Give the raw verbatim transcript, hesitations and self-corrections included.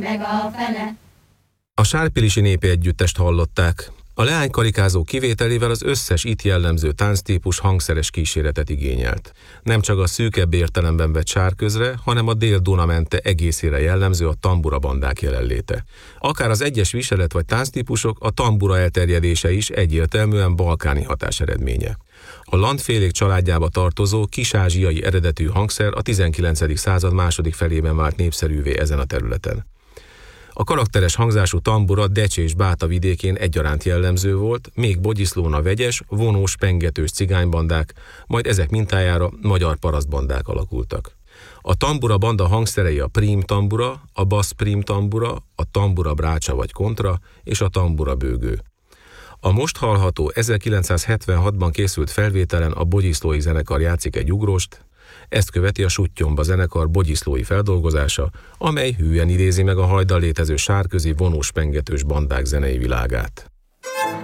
meg a fene. A Sárpilisi népi együttest hallották. A leánykarikázó kivételével az összes itt jellemző tánctípus hangszeres kíséretet igényelt. Nem csak a szűkebb értelemben vett sárközre, hanem a Dél-Duna-mente egészére jellemző a tamburabandák jelenléte. Akár az egyes viselet vagy tánctípusok, a tambura elterjedése is egyértelműen balkáni hatás eredménye. A landfélék családjába tartozó kis-ázsiai eredetű hangszer a tizenkilencedik század második felében vált népszerűvé ezen a területen. A karakteres hangzású tambura Decs és Báta vidékén egyaránt jellemző volt, még Bogyiszlón a vegyes, vonós, pengetős cigánybandák, majd ezek mintájára magyar parasztbandák alakultak. A tambura banda hangszerei a prím tambura, a bassz prím tambura, a tambura brácsa vagy kontra és a tambura bőgő. A most hallható ezerkilencszázhetvenhatban készült felvételen a Bogyiszlói zenekar játszik egy ugrost, ezt követi a Suttyomba zenekar bogyiszlói feldolgozása, amely hűen idézi meg a hajdan létező sárközi vonós pengetős bandák zenei világát.